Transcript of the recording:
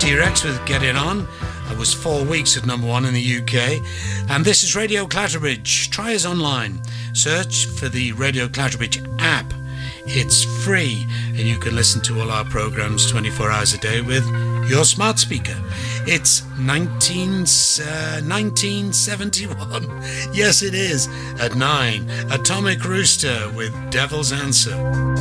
T-Rex with Get It On. It was 4 weeks at number one in the UK. And this is Radio Clatterbridge. Try us online. Search for the Radio Clatterbridge app. It's free and you can listen to all our programs 24 hours a day with your smart speaker. It's 1971. Yes, it is. At 9, Atomic Rooster with Devil's Answer.